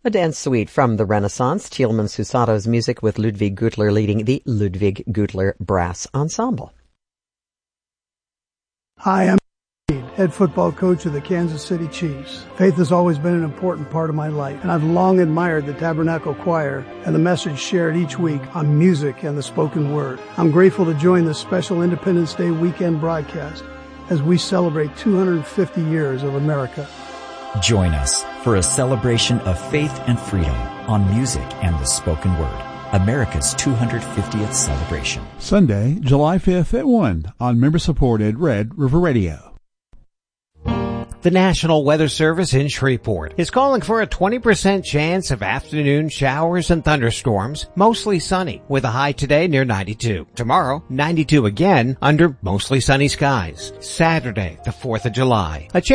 A dance suite from the Renaissance, Tielemann Susato's music with Ludwig Gutler leading the Ludwig Gutler Brass Ensemble. Hi, I'm head football coach of the Kansas City Chiefs. Faith has always been an important part of my life, and I've long admired the Tabernacle Choir and the message shared each week on music and the spoken word. I'm grateful to join this special Independence Day weekend broadcast as we celebrate 250 years of America. Join us for a celebration of faith and freedom on music and the spoken word. America's 250th celebration. Sunday, July 5th at 1 on member-supported Red River Radio. The National Weather Service in Shreveport is calling for a 20% chance of afternoon showers and thunderstorms, mostly sunny, with a high today near 92. Tomorrow, 92 again under mostly sunny skies. Saturday, the 4th of July, a chance